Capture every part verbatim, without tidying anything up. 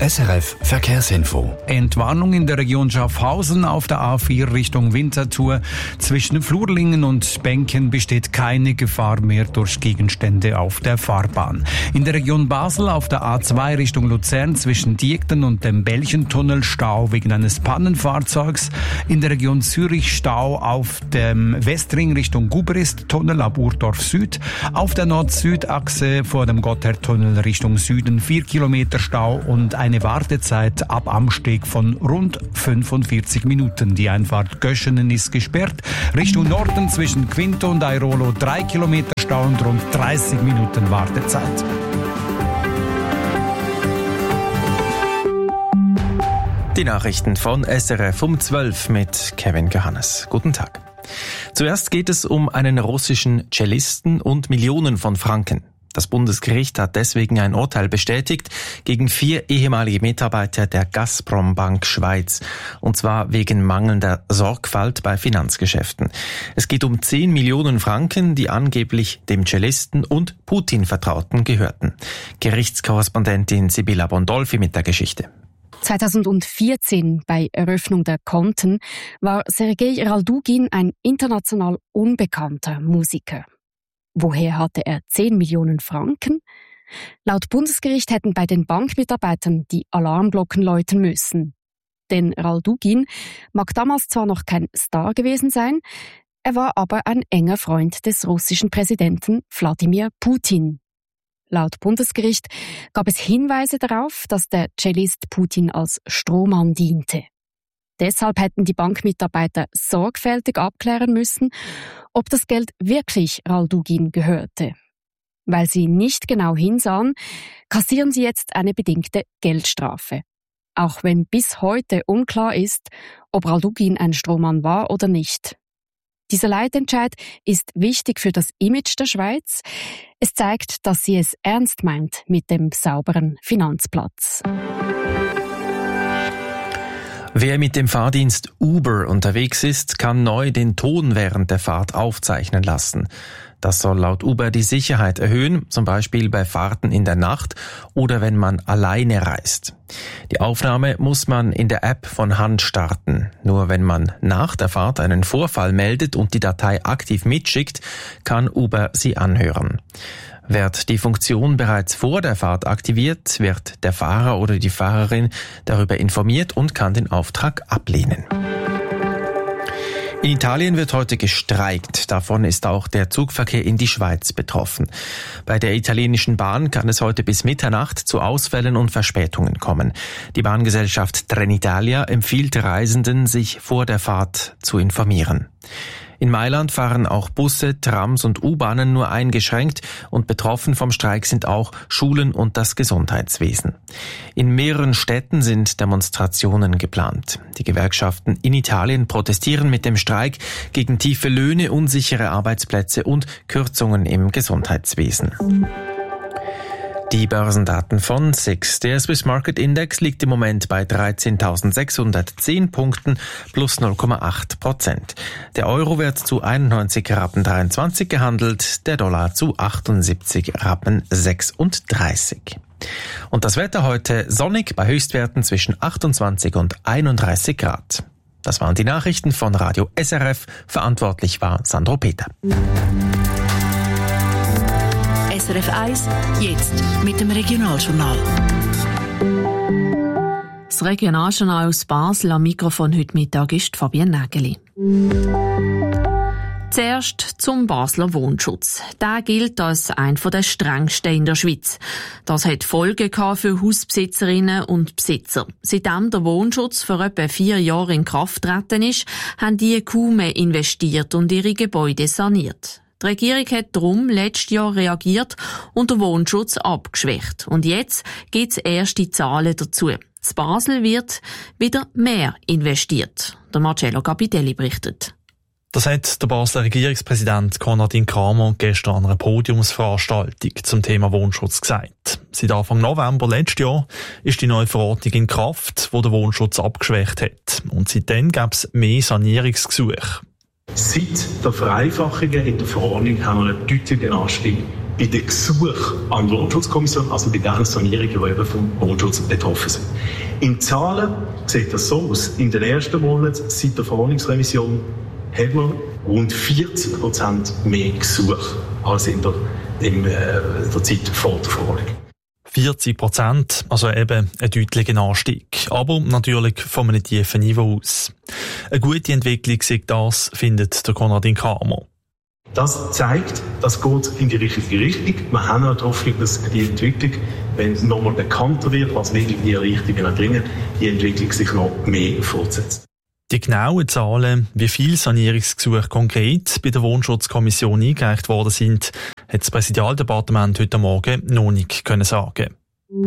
S R F Verkehrsinfo. Entwarnung in der Region Schaffhausen auf der A vier Richtung Winterthur. Zwischen Flurlingen und Benken besteht keine Gefahr mehr durch Gegenstände auf der Fahrbahn. In der Region Basel auf der A zwei Richtung Luzern zwischen Diekten und dem Belchentunnel Stau wegen eines Pannenfahrzeugs. In der Region Zürich Stau auf dem Westring Richtung Gubrist-Tunnel ab Urdorf Süd. Auf der Nord-Süd-Achse vor dem Gotthardtunnel Richtung Süden vier Kilometer Stau und eine Wartezeit ab Amsteg von rund fünfundvierzig Minuten. Die Einfahrt Göschenen ist gesperrt. Richtung Norden zwischen Quinto und Airolo drei Kilometer Stau und rund dreißig Minuten Wartezeit. Die Nachrichten von S R F um zwölf mit Kevin Johannes. Guten Tag. Zuerst geht es um einen russischen Cellisten und Millionen von Franken. Das Bundesgericht hat deswegen ein Urteil bestätigt gegen vier ehemalige Mitarbeiter der Gazprom Bank Schweiz. Und zwar wegen mangelnder Sorgfalt bei Finanzgeschäften. Es geht um zehn Millionen Franken, die angeblich dem Cellisten und Putin-Vertrauten gehörten. Gerichtskorrespondentin Sibylla Bondolfi mit der Geschichte. zweitausendvierzehn, bei Eröffnung der Konten, war Sergei Raldugin ein international unbekannter Musiker. Woher hatte er zehn Millionen Franken? Laut Bundesgericht hätten bei den Bankmitarbeitern die Alarmglocken läuten müssen. Denn Raldugin mag damals zwar noch kein Star gewesen sein, er war aber ein enger Freund des russischen Präsidenten Wladimir Putin. Laut Bundesgericht gab es Hinweise darauf, dass der Cellist Putin als Strohmann diente. Deshalb hätten die Bankmitarbeiter sorgfältig abklären müssen, ob das Geld wirklich Raldugin gehörte. Weil sie nicht genau hinsahen, kassieren sie jetzt eine bedingte Geldstrafe. Auch wenn bis heute unklar ist, ob Raldugin ein Strohmann war oder nicht. Dieser Leitentscheid ist wichtig für das Image der Schweiz. Es zeigt, dass sie es ernst meint mit dem sauberen Finanzplatz. Wer mit dem Fahrdienst Uber unterwegs ist, kann neu den Ton während der Fahrt aufzeichnen lassen. Das soll laut Uber die Sicherheit erhöhen, zum Beispiel bei Fahrten in der Nacht oder wenn man alleine reist. Die Aufnahme muss man in der App von Hand starten. Nur wenn man nach der Fahrt einen Vorfall meldet und die Datei aktiv mitschickt, kann Uber sie anhören. Wird die Funktion bereits vor der Fahrt aktiviert, wird der Fahrer oder die Fahrerin darüber informiert und kann den Auftrag ablehnen. In Italien wird heute gestreikt. Davon ist auch der Zugverkehr in die Schweiz betroffen. Bei der italienischen Bahn kann es heute bis Mitternacht zu Ausfällen und Verspätungen kommen. Die Bahngesellschaft Trenitalia empfiehlt Reisenden, sich vor der Fahrt zu informieren. In Mailand fahren auch Busse, Trams und U-Bahnen nur eingeschränkt und betroffen vom Streik sind auch Schulen und das Gesundheitswesen. In mehreren Städten sind Demonstrationen geplant. Die Gewerkschaften in Italien protestieren mit dem Streik gegen tiefe Löhne, unsichere Arbeitsplätze und Kürzungen im Gesundheitswesen. Die Börsendaten von S I X. Der Swiss Market Index liegt im Moment bei dreizehntausendsechshundertzehn Punkten plus null Komma acht Prozent. Der Euro wird zu einundneunzig Rappen dreiundzwanzig gehandelt, der Dollar zu achtundsiebzig Rappen sechsunddreißig. Und das Wetter heute sonnig bei Höchstwerten zwischen achtundzwanzig und einunddreißig Grad. Das waren die Nachrichten von Radio S R F. Verantwortlich war Sandro Peter. S R F eins, jetzt mit dem Regionaljournal. Das Regionaljournal aus Basel, am Mikrofon heute Mittag ist Fabienne Nägeli. Zuerst zum Basler Wohnschutz. Der gilt als einer der strengsten in der Schweiz. Das hat Folgen für Hausbesitzerinnen und Besitzer. Seitdem der Wohnschutz vor etwa vier Jahren in Kraft getreten ist, haben die kaum mehr investiert und ihre Gebäude saniert. Die Regierung hat darum letztes Jahr reagiert und den Wohnschutz abgeschwächt. Und jetzt gibt es erste Zahlen dazu. In Basel wird wieder mehr investiert. Der Marcello Capitelli berichtet. Das hat der Basler Regierungspräsident Konradin Kramer gestern an einer Podiumsveranstaltung zum Thema Wohnschutz gesagt. Seit Anfang November letztes Jahr ist die neue Verordnung in Kraft, die den Wohnschutz abgeschwächt hat. Und seitdem gab es mehr Sanierungsgesuche. Seit der Vereinfachungen in der Verordnung haben wir einen deutlichen Anstieg bei den Gesuchen an die Wohnschutzkommission, also bei den Sanierungen, die eben vom Wohnschutz betroffen sind. In Zahlen sieht das so aus. In den ersten Monaten seit der Verordnungsrevision haben wir rund vierzig Prozent mehr Gesuche als in der, in, äh, der Zeit vor der Verordnung. vierzig Prozent, also eben ein deutlicher Anstieg. Aber natürlich von einem tiefen Niveau aus. Eine gute Entwicklung sieht das, findet der Konradin Kramer. Das zeigt, das geht in die richtige Richtung. Wir haben auch die Hoffnung, dass die Entwicklung, wenn es nochmal bekannter wird, was wirklich die Richtungen bringen, die Entwicklung sich noch mehr fortsetzt. Die genauen Zahlen, wie viele Sanierungsgesuche konkret bei der Wohnschutzkommission eingereicht worden sind, hat das Präsidialdepartement heute Morgen noch nicht können sagen.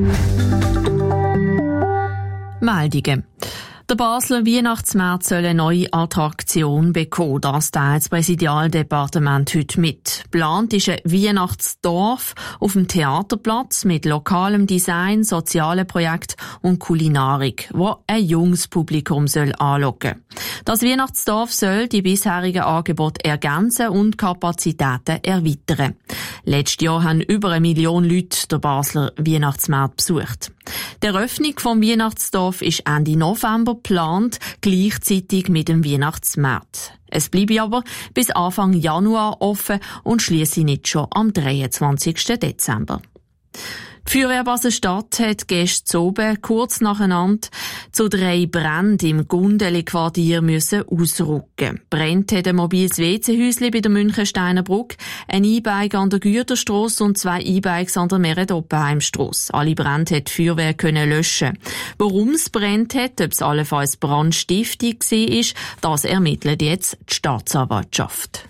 Meldungen. Der Basler Weihnachtsmarkt soll eine neue Attraktion bekommen. Das teilt das Präsidialdepartement heute mit. Geplant ist ein Weihnachtsdorf auf dem Theaterplatz mit lokalem Design, sozialen Projekten und Kulinarik, wo ein junges Publikum soll anlocken. Das Weihnachtsdorf soll die bisherigen Angebote ergänzen und Kapazitäten erweitern. Letztes Jahr haben über eine Million Leute den Basler Weihnachtsmarkt besucht. Die Eröffnung vom Weihnachtsdorf ist Ende November geplant, gleichzeitig mit dem Weihnachtsmarkt. Es bleibe aber bis Anfang Januar offen und schliesse nicht schon am dreiundzwanzigsten Dezember. Die Feuerwehr Basel-Stadt hat gestern oben kurz nacheinander zu drei Bränden im Gundeli-Quartier müssen ausrücken. Brennt hat ein mobiles W C-Häuschen bei der Münchensteiner Brücke, ein E-Bike an der Güterstrasse und zwei E-Bikes an der Meret-Oppenheimstrasse. Alle Brände hat die Feuerwehr können löschen. Warum es brennt hat, ob es allenfalls Brandstiftung war, das ermittelt jetzt die Staatsanwaltschaft.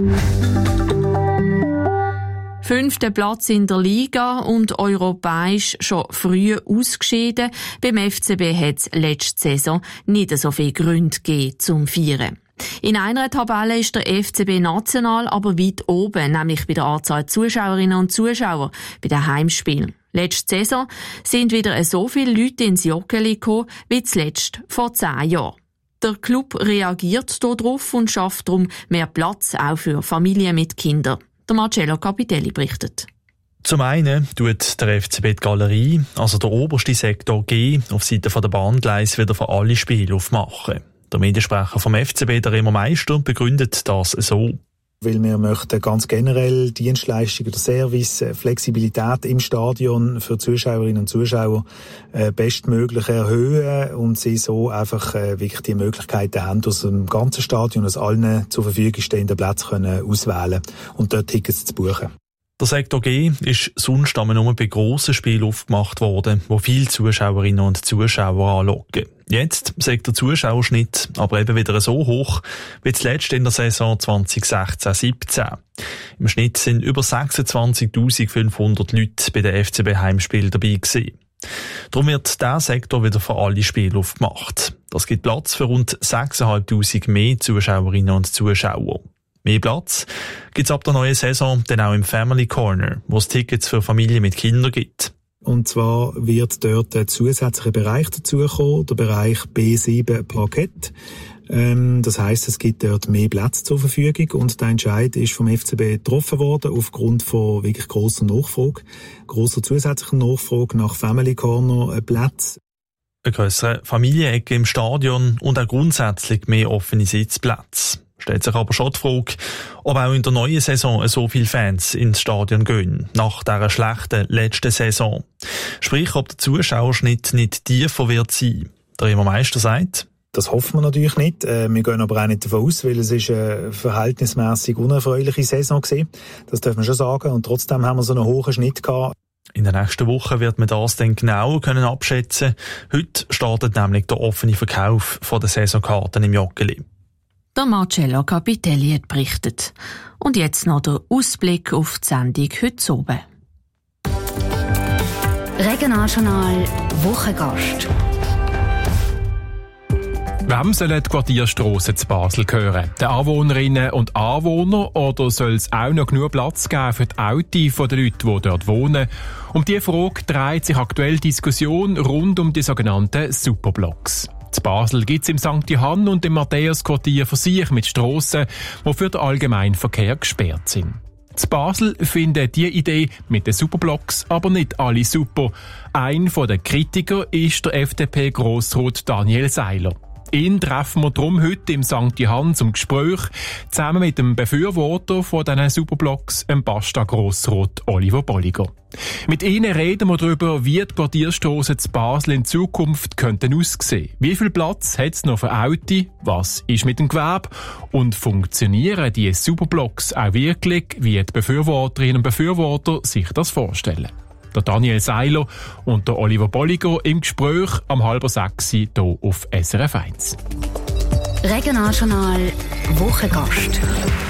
Fünfter Platz in der Liga und europäisch schon früh ausgeschieden. Beim F C B hat es letzte Saison nicht so viele Gründe gegeben zum Feiern. In einer Tabelle ist der F C B national aber weit oben, nämlich bei der Anzahl Zuschauerinnen und Zuschauer bei den Heimspielen. Letzte Saison sind wieder so viele Leute ins Joggeli gekommen wie zuletzt vor zehn Jahren. Der Club reagiert darauf und schafft darum mehr Platz auch für Familien mit Kindern. Der Marcello Capitelli berichtet. Zum einen tut der F C B die Galerie, also der oberste Sektor G, auf Seite der Bahngleise wieder für alle Spiele aufmachen. Der Mediensprecher vom F C B, der Remo Meister, begründet das so. Weil wir möchten ganz generell Dienstleistungen, der Service, Flexibilität im Stadion für Zuschauerinnen und Zuschauer äh, bestmöglich erhöhen und sie so einfach äh, wirklich die Möglichkeiten haben, aus dem ganzen Stadion, aus allen zur Verfügung stehenden Plätzen können auswählen und dort Tickets zu buchen. Der Sektor G ist sonst nur bei grossen Spielen aufgemacht worden, wo viele Zuschauerinnen und Zuschauer anlocken. Jetzt sagt der Zuschauerschnitt aber eben wieder so hoch wie zuletzt in der Saison zwanzig sechzehn siebzehn. Im Schnitt sind über sechsundzwanzigtausendfünfhundert Leute bei den F C B-Heimspielen dabei gewesen. Darum wird dieser Sektor wieder für alle Spiele aufgemacht. Das gibt Platz für rund sechstausendfünfhundert mehr Zuschauerinnen und Zuschauer. Mehr Platz gibt's ab der neuen Saison dann auch im Family Corner, wo es Tickets für Familien mit Kindern gibt. Und zwar wird dort ein zusätzlicher Bereich dazukommen, der Bereich B sieben Parkett. Ähm, das heisst, es gibt dort mehr Plätze zur Verfügung und der Entscheid ist vom F C B getroffen worden aufgrund von wirklich grosser Nachfrage, grosser zusätzlicher Nachfrage nach Family Corner Plätzen. Eine grössere Familienecke im Stadion und auch grundsätzlich mehr offene Sitzplätze. Stellt sich aber schon die Frage, ob auch in der neuen Saison so viele Fans ins Stadion gehen, nach dieser schlechten letzten Saison. Sprich, ob der Zuschauerschnitt nicht tiefer wird sein. Der Remo Meister sagt: Das hoffen wir natürlich nicht. Wir gehen aber auch nicht davon aus, weil es ist eine verhältnismäßig unerfreuliche Saison gewesen. Das darf man schon sagen. Und trotzdem haben wir so einen hohen Schnitt gehabt. In der nächsten Woche wird man das dann genau können abschätzen. Heute startet nämlich der offene Verkauf von der Saisonkarten im Joggeli. Der Marcello Capitelli hat berichtet. Und jetzt noch der Ausblick auf die Sendung heute oben. Regionaljournal Wochengast. Wem sollen die Quartierstrassen zu Basel gehören? Den Anwohnerinnen und Anwohnern, oder soll es auch noch genug Platz geben für die Autos der Leute, die dort wohnen? Um diese Frage dreht sich aktuell Diskussion rund um die sogenannten Superblocks. In Basel gibt es im Sankt Johann und im Matthäus-Quartier für sich mit Strassen, die für den Allgemeinverkehr gesperrt sind. In Basel finden diese Idee mit den Superblocks aber nicht alle super. Ein von den Kritiker ist der F D P-Grossrat Daniel Seiler. Ihn treffen wir darum heute im Sankt Johann zum Gespräch, zusammen mit dem Befürworter von diesen Superblocks, dem Basta-Grossrat Oliver Bolliger. Mit ihnen reden wir darüber, wie die Quartierstrassen zu Basel in Zukunft könnten aussehen. Wie viel Platz hat es noch für Autos? Was ist mit dem Gewerbe? Und funktionieren die Superblocks auch wirklich, wie die Befürworterinnen und Befürworter sich das vorstellen? Der Daniel Seiler und der Oliver Bolliger im Gespräch am halber sechs hier auf S R F eins. Regionaljournal Wochengast.